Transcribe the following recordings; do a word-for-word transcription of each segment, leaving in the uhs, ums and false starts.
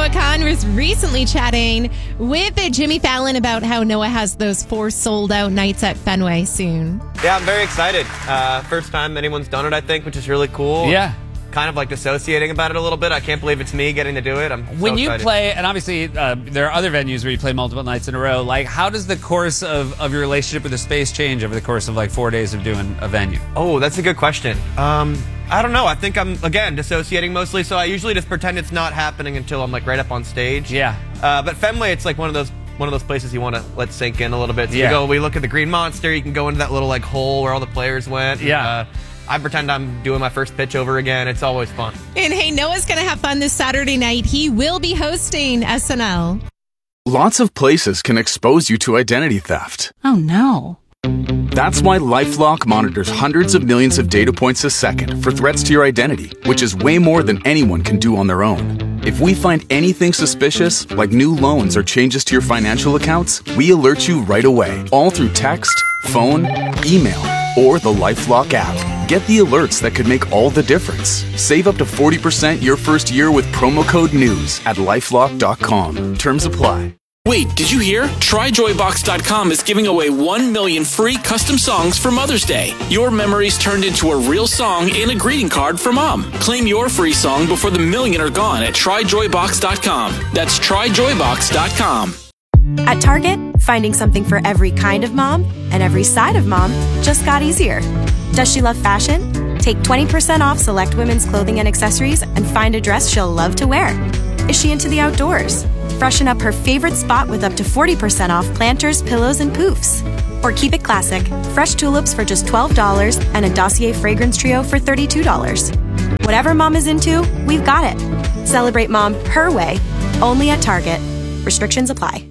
Noah Khan was recently chatting with Jimmy Fallon about how Noah has those four sold-out nights at Fenway soon. Yeah, I'm very excited. Uh, first time anyone's done it, I think, which is really cool. Yeah. Kind of like dissociating about it a little bit. I can't believe it's me getting to do it. I'm When so you excited. play, and obviously uh, there are other venues where you play multiple nights in a row, like how does the course of, of your relationship with the space change over the course of like four days of doing a venue? Oh, that's a good question. Um, I don't know. I think I'm, again, dissociating mostly, so I usually just pretend it's not happening until I'm like right up on stage. Yeah. Uh, but Fenway, it's like one of those one of those places you want to let sink in a little bit. So Yeah. you go, we look at the Green Monster, you can go into that little like hole where all the players went. Yeah. Uh, I pretend I'm doing my first pitch over again. It's always fun. And hey, Noah's going to have fun this Saturday night. He will be hosting S N L. Lots of places can expose you to identity theft. Oh, no. That's why LifeLock monitors hundreds of millions of data points a second for threats to your identity, which is way more than anyone can do on their own. If we find anything suspicious, like new loans or changes to your financial accounts, we alert you right away, all through text, phone, email, or the LifeLock app. Get the alerts that could make all the difference. Save up to forty percent your first year with promo code NEWS at lifelock dot com. Terms apply. Wait, did you hear? Try Joy Box dot com is giving away one million free custom songs for Mother's Day. Your memories turned into a real song and a greeting card for Mom. Claim your free song before the million are gone at Try Joy Box dot com. That's Try Joy Box dot com. At Target, finding something for every kind of mom and every side of mom just got easier. Does she love fashion? Take twenty percent off select women's clothing and accessories and find a dress she'll love to wear. Is she into the outdoors? Freshen up her favorite spot with up to forty percent off planters, pillows, and poofs. Or keep it classic, fresh tulips for just twelve dollars and a Dossier fragrance trio for thirty-two dollars. Whatever mom is into, we've got it. Celebrate mom her way, only at Target. Restrictions apply.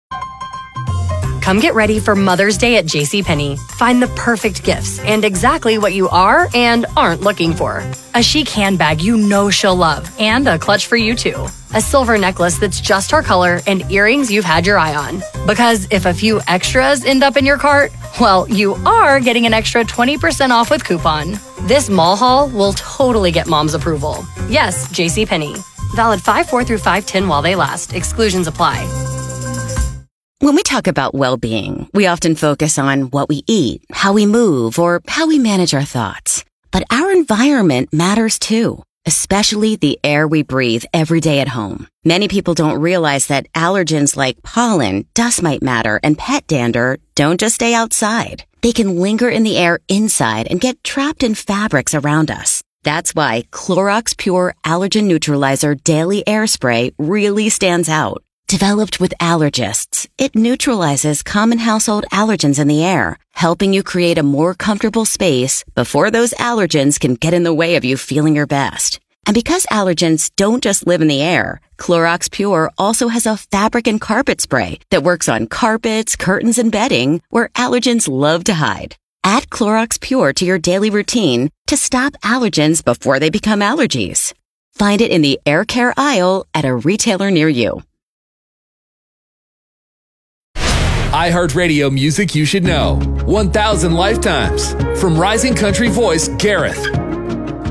Come get ready for Mother's Day at JCPenney. Find the perfect gifts and exactly what you are and aren't looking for. A chic handbag you know she'll love and a clutch for you too. A silver necklace that's just her color and earrings you've had your eye on. Because if a few extras end up in your cart, well, you are getting an extra twenty percent off with coupon. This mall haul will totally get mom's approval. Yes, JCPenney. Valid five four through five ten while they last. Exclusions apply. When we talk about well-being, we often focus on what we eat, how we move, or how we manage our thoughts. But our environment matters too, especially the air we breathe every day at home. Many people don't realize that allergens like pollen, dust mite matter, and pet dander don't just stay outside. They can linger in the air inside and get trapped in fabrics around us. That's why Clorox Pure Allergen Neutralizer Daily Air Spray really stands out. Developed with allergists, it neutralizes common household allergens in the air, helping you create a more comfortable space before those allergens can get in the way of you feeling your best. And because allergens don't just live in the air, Clorox Pure also has a fabric and carpet spray that works on carpets, curtains, and bedding where allergens love to hide. Add Clorox Pure to your daily routine to stop allergens before they become allergies. Find it in the air care aisle at a retailer near you. iHeartRadio music you should know. one thousand lifetimes. From rising country voice Gareth.